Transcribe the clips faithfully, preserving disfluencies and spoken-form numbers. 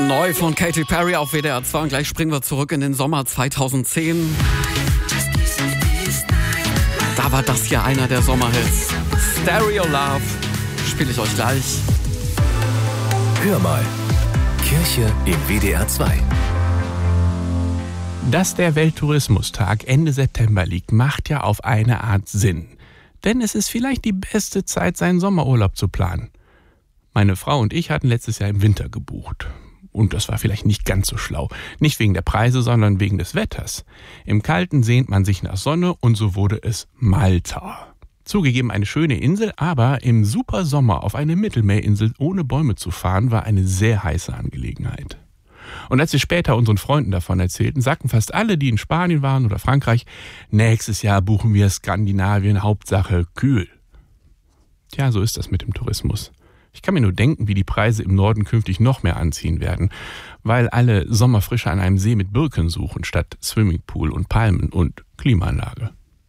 Neu von Katy Perry auf W D R zwei und gleich springen wir zurück in den Sommer zweitausendzehn. Da war das hier einer der Sommerhits. Stereo Love spiele ich euch gleich. Hör mal, Kirche im W D R zwei. Dass der Welttourismustag Ende September liegt, macht ja auf eine Art Sinn. Denn es ist vielleicht die beste Zeit, seinen Sommerurlaub zu planen. Meine Frau und ich hatten letztes Jahr im Winter gebucht. Und das war vielleicht nicht ganz so schlau. Nicht wegen der Preise, sondern wegen des Wetters. Im Kalten sehnt man sich nach Sonne und so wurde es Malta. Zugegeben eine schöne Insel, aber im super Sommer auf eine Mittelmeerinsel ohne Bäume zu fahren, war eine sehr heiße Angelegenheit. Und als wir später unseren Freunden davon erzählten, sagten fast alle, die in Spanien waren oder Frankreich, nächstes Jahr buchen wir Skandinavien, Hauptsache kühl. Tja, so ist das mit dem Tourismus. Ich kann mir nur denken, wie die Preise im Norden künftig noch mehr anziehen werden, weil alle Sommerfrische an einem See mit Birken suchen, statt Swimmingpool und Palmen und Klimaanlage.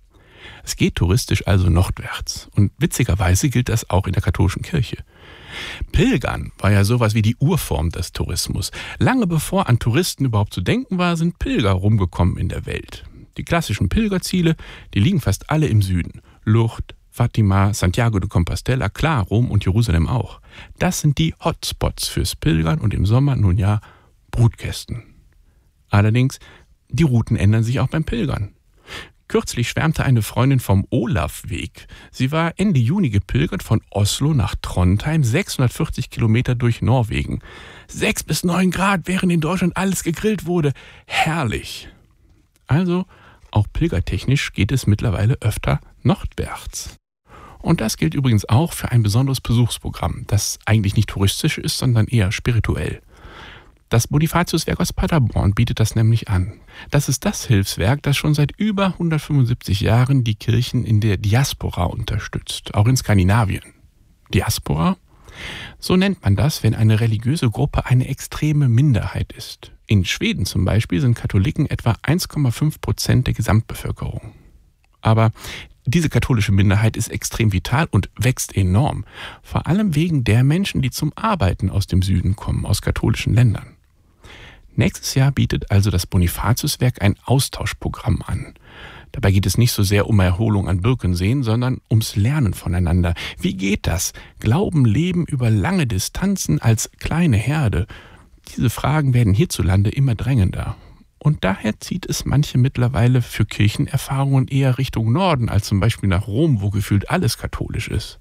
Es geht touristisch also nordwärts. Und witzigerweise gilt das auch in der katholischen Kirche. Pilgern war ja sowas wie die Urform des Tourismus. Lange bevor an Touristen überhaupt zu denken war, sind Pilger rumgekommen in der Welt. Die klassischen Pilgerziele, die liegen fast alle im Süden. Lourdes, Fatima, Santiago de Compostela, klar, Rom und Jerusalem auch. Das sind die Hotspots fürs Pilgern und im Sommer nun ja Brutkästen. Allerdings, die Routen ändern sich auch beim Pilgern. Kürzlich schwärmte eine Freundin vom Olafweg. Sie war Ende Juni gepilgert von Oslo nach Trondheim, sechshundertvierzig Kilometer durch Norwegen. Sechs bis neun Grad, während in Deutschland alles gegrillt wurde. Herrlich. Also, auch pilgertechnisch geht es mittlerweile öfter nordwärts. Und das gilt übrigens auch für ein besonderes Besuchsprogramm, das eigentlich nicht touristisch ist, sondern eher spirituell. Das Bonifatiuswerk aus Paderborn bietet das nämlich an. Das ist das Hilfswerk, das schon seit über hundertfünfundsiebzig Jahren die Kirchen in der Diaspora unterstützt, auch in Skandinavien. Diaspora? So nennt man das, wenn eine religiöse Gruppe eine extreme Minderheit ist. In Schweden zum Beispiel sind Katholiken etwa eins Komma fünf Prozent der Gesamtbevölkerung. Aber diese katholische Minderheit ist extrem vital und wächst enorm. Vor allem wegen der Menschen, die zum Arbeiten aus dem Süden kommen, aus katholischen Ländern. Nächstes Jahr bietet also das Bonifatiuswerk ein Austauschprogramm an. Dabei geht es nicht so sehr um Erholung an Birkenseen, sondern ums Lernen voneinander. Wie geht das? Glauben, Leben über lange Distanzen als kleine Herde? Diese Fragen werden hierzulande immer drängender. Und daher zieht es manche mittlerweile für Kirchenerfahrungen eher Richtung Norden, als zum Beispiel nach Rom, wo gefühlt alles katholisch ist.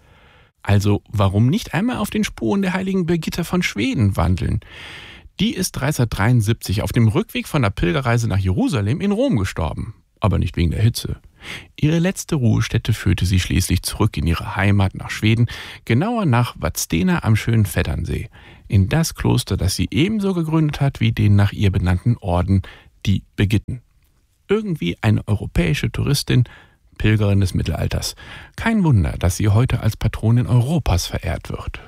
Also warum nicht einmal auf den Spuren der heiligen Birgitta von Schweden wandeln? Die ist dreizehnhundertdreiundsiebzig auf dem Rückweg von der Pilgerreise nach Jerusalem in Rom gestorben. Aber nicht wegen der Hitze. Ihre letzte Ruhestätte führte sie schließlich zurück in ihre Heimat nach Schweden, genauer nach Vadstena am schönen Vetternsee, in das Kloster, das sie ebenso gegründet hat wie den nach ihr benannten Orden, die Birgitten. Irgendwie eine europäische Touristin, Pilgerin des Mittelalters. Kein Wunder, dass sie heute als Patronin Europas verehrt wird.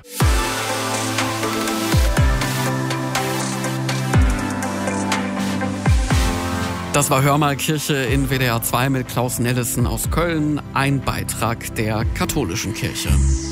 Das war Hör mal Kirche in W D R zwei mit Klaus Nellesen aus Köln, ein Beitrag der katholischen Kirche.